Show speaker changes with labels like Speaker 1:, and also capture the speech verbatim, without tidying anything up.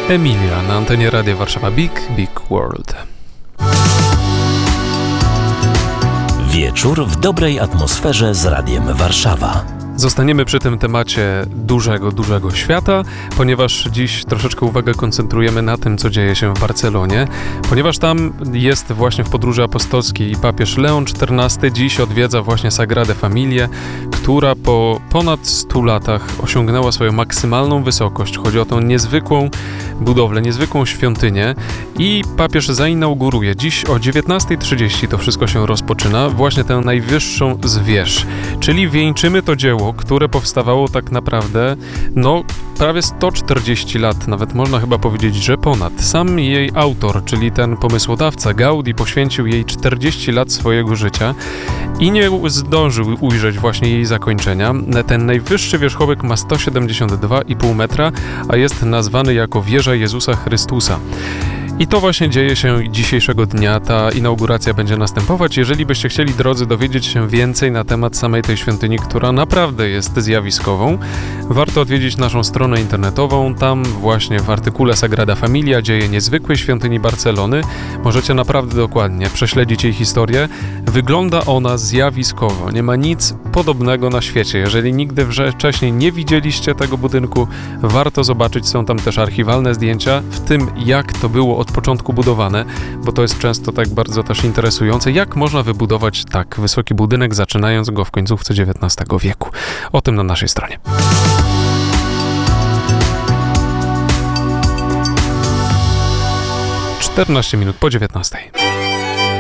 Speaker 1: Emilia na antenie Radia Warszawa. Big, Big World.
Speaker 2: Wieczór w dobrej atmosferze z Radiem Warszawa.
Speaker 1: Zostaniemy przy tym temacie dużego, dużego świata, ponieważ dziś troszeczkę uwagę koncentrujemy na tym, co dzieje się w Barcelonie, ponieważ tam jest właśnie w podróży apostolskiej i papież Leon czternasty dziś odwiedza właśnie Sagradę Familię, która po ponad stu latach osiągnęła swoją maksymalną wysokość. Chodzi o tą niezwykłą budowlę, niezwykłą świątynię i papież zainauguruje. Dziś o dziewiętnasta trzydzieści to wszystko się rozpoczyna, właśnie tę najwyższą z wież, czyli wieńczymy to dzieło, które powstawało tak naprawdę, no, prawie sto czterdzieści lat, nawet można chyba powiedzieć, że ponad. Sam jej autor, czyli ten pomysłodawca Gaudi, poświęcił jej czterdzieści lat swojego życia i nie zdążył ujrzeć właśnie jej zakończenia. Ten najwyższy wierzchołek ma sto siedemdziesiąt dwa i pół metra, a jest nazwany jako Wieża Jezusa Chrystusa. I to właśnie dzieje się dzisiejszego dnia, ta inauguracja będzie następować. Jeżeli byście chcieli, drodzy, dowiedzieć się więcej na temat samej tej świątyni, która naprawdę jest zjawiskową, warto odwiedzić naszą stronę internetową. Tam właśnie w artykule Sagrada Familia, dzieje niezwykłej świątyni Barcelony, możecie naprawdę dokładnie prześledzić jej historię. Wygląda ona zjawiskowo, nie ma nic podobnego na świecie. Jeżeli nigdy wcześniej nie widzieliście tego budynku, warto zobaczyć. Są tam też archiwalne zdjęcia, w tym jak to było od początku budowane, bo to jest często tak bardzo też interesujące, jak można wybudować tak wysoki budynek, zaczynając go w końcówce dziewiętnastego wieku. O tym na naszej stronie. czternaście minut po dziewiętnastej.